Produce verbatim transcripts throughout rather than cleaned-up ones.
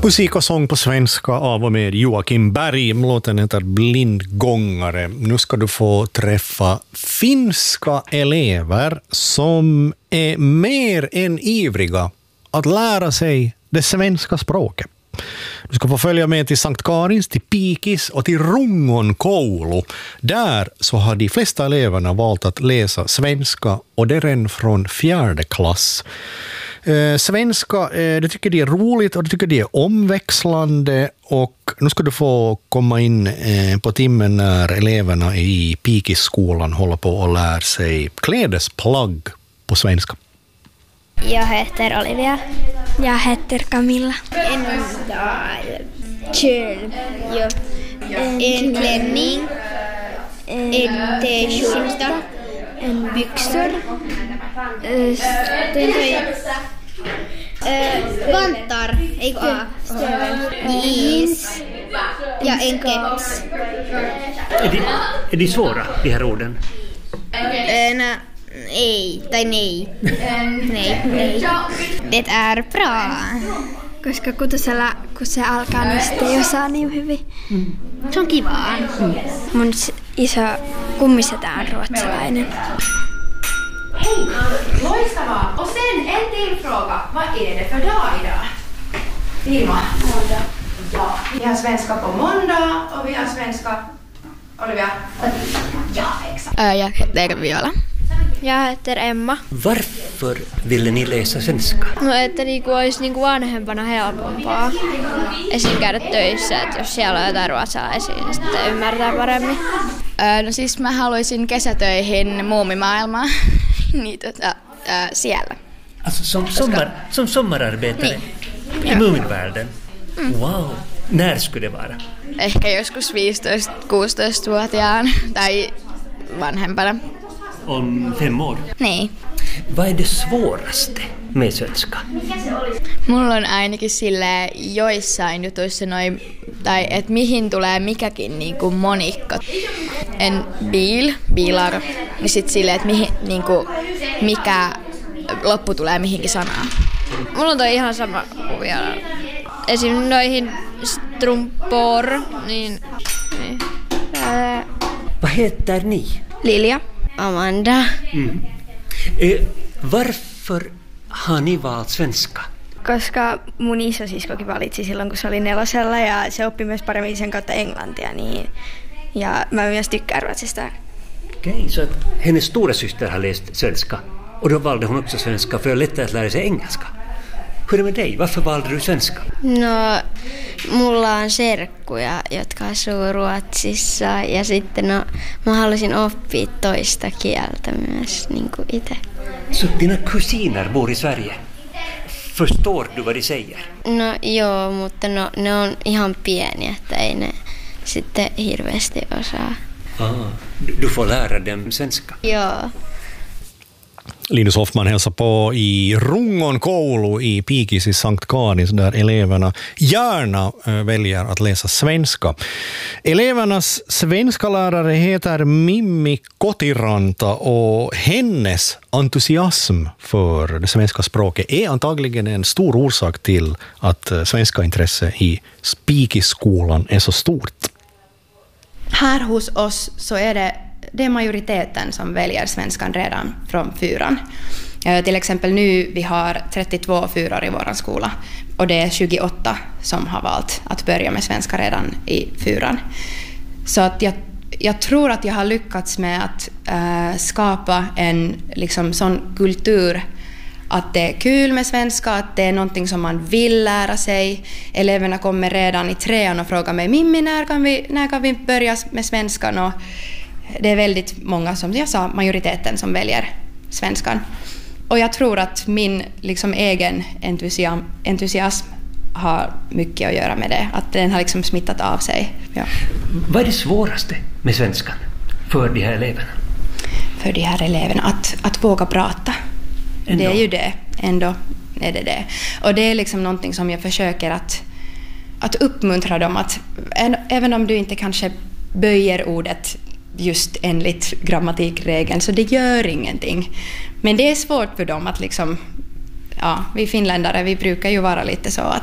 Musik och sång på svenska av och med Joakim Berg. Låten heter Blindgångare. Nu ska du få träffa finska elever som är mer än ivriga att lära sig det svenska språket. Du ska få följa med till Sankt Karins, till Pikis och till Rungonkoulu. Där så har de flesta eleverna valt att läsa svenska och det är redan från fjärde klass. Eh, svenska, eh, det tycker de är roligt och det tycker de är omväxlande, och nu ska du få komma in eh, på timmen när eleverna i Pikisskolan håller på att lära sig klädesplagg på svenska. Jag heter Olivia. Jag heter Camilla. En kjol. Ja. En klänning. En t-skjorta. En byxor. Uh, vantar. Eikö a? Jeans. Ja en keps. Är de, är de svåra, de här orden? Uh, na, ei, tai nej. nej, nej. Det är bra. Koska kutosella, kun se alkaa, niin sitten ei osaa niin hyvin. Mm. Se on kivaa. Mm. Mun iso kummisetä on ruotsalainen. Hej! Loistavaa! Och sen en till fråga. Vad är det för dag idag? Vilma? Måndag. Ja. Vi har svenska på måndag och vi har svenska... Olivia? Ja, exakt. Jag heter Viola. Jag heter Emma. Varför ville ni läsa svenska? No, että niinku olisi niinku vanhempana helpompaa esim. Käydä töissä, että jos siellä on jotain ruotsalaisia, niin sitten ymmärtää paremmin. Öö, no siis mä haluaisin kesätöihin muumimaailmaan, niin tota, öö, siellä. Alltså som, sommar, som sommararbetare niin. I Muminvärlden? Mm. Wow! När skulle det vara? Ehkä joskus viisitoista-kuusitoista-vuotiaan tai vanhempana. Om fem år? Niin. Vad är det svåraste med svenska? Mulla on ainakin silleen joissain jutuissa noin, tai että mihin tulee mikäkin niinku monikko. En bil, bilar, niin sit silleen, että mihin, niinku, mikä loppu tulee mihinkin sanaan. Mulla on toi ihan sama kuvia. Esim. Noihin strumpor, niin... niin. Ää... Vad heter ni? Lilja. Amanda. Mm. Eh, varför har ni valt svenska? Koska mun isosiskokin valitsi silloin, kun se oli nelosella, ja se oppi myös paremmin sen kautta englantia. Niin, ja mä myös tykkään ruotsista. Okej, okay, så att hennes stora syster har läst svenska. Och då valde hon också svenska för att lättare att lära sig engelska. Hur är det med dig? Varför valde du svenska? No, mulla on serkkuja, jotka asuu Ruotsissa, ja sitten no, mä halusin oppia toista kieltä myös niin kuin itse. Så dina kusiner bor i Sverige? Förstår du vad de säger? No joo, mutta no, ne on ihan pieniä, että ei ne sitten hirveästi osaa. Ah, du får lära dem svenska? Joo. Linus Hoffman hälsar på i Rungonkoulu i Pikis i Sankt Karins, där eleverna gärna väljer att läsa svenska. Elevernas svenska lärare heter Mimmi Kotiranta, och hennes entusiasm för det svenska språket är antagligen en stor orsak till att svenska intresse i Pikisskolan är så stort. Här hos oss så är det Det är majoriteten som väljer svenskan redan från fyran. Eh, till exempel nu vi har trettiotvå fyror i vår skola, och det är tjugoåtta som har valt att börja med svenska redan i fyran. Så att jag, jag tror att jag har lyckats med att eh, skapa en liksom, sån kultur att det är kul med svenska, att det är någonting som man vill lära sig. Eleverna kommer redan i trean och frågar mig, Mimmi, när kan vi, när kan vi börja med svenskan? Och det är väldigt många, som jag sa, majoriteten som väljer svenskan. Och jag tror att min liksom egen entusiasm, entusiasm har mycket att göra med det. Att den har liksom smittat av sig. Ja. Vad är det svåraste med svenskan för de här eleverna? För de här eleverna att, att våga prata. Ändå. Det är ju det. Ändå är det det. Och det är liksom någonting som jag försöker att, att uppmuntra dem. Att, även om du inte kanske böjer ordet just enligt grammatikregeln, så det gör ingenting. Men det är svårt för dem att liksom, ja, vi finländare, vi brukar ju vara lite så att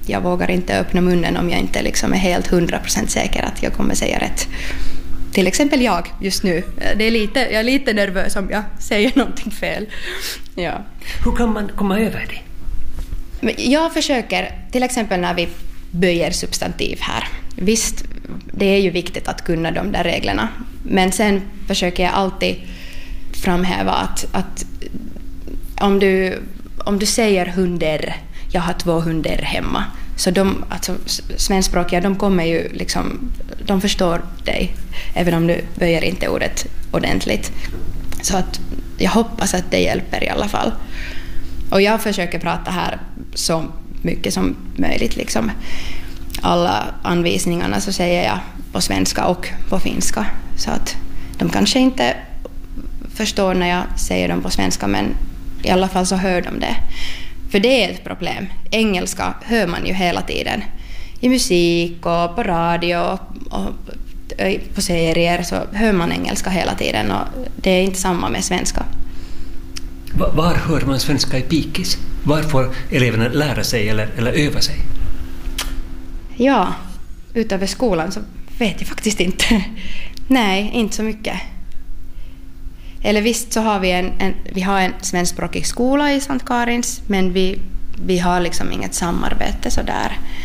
jag vågar inte öppna munnen om jag inte liksom är helt hundra procent säker att jag kommer säga rätt. Till exempel jag just nu. Det är lite, jag är lite nervös om jag säger någonting fel. Ja. Hur kan man komma över det? Men jag försöker, till exempel när vi böjer substantiv här. Visst, det är ju viktigt att kunna de där reglerna. Men sen försöker jag alltid framhäva att, att om, du, om du säger hunder, jag har två hundar hemma. Så de, alltså, svenskspråkiga, de kommer ju liksom, de förstår dig. Även om du böjer inte ordet ordentligt. Så att jag hoppas att det hjälper i alla fall. Och jag försöker prata här så mycket som möjligt. Liksom. Alla anvisningarna så säger jag på svenska och på finska. Så att de kanske inte förstår när jag säger dem på svenska, men i alla fall så hör de det. För det är ett problem. Engelska hör man ju hela tiden. I musik och på radio och på serier så hör man engelska hela tiden, och det är inte samma med svenska. Var hör man svenska i pikis? Var får eleverna lära sig eller, eller öva sig? Ja, utöver skolan så vet jag faktiskt inte. Nej, inte så mycket. Eller visst så har vi en, en, vi har en svenskspråkig skola i Sankt Karins, men vi, vi har liksom inget samarbete så där.